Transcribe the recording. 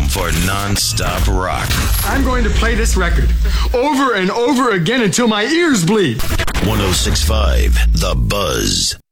for non-stop rock. I'm going to play this record over and over again until my ears bleed. 106.5 The Buzz.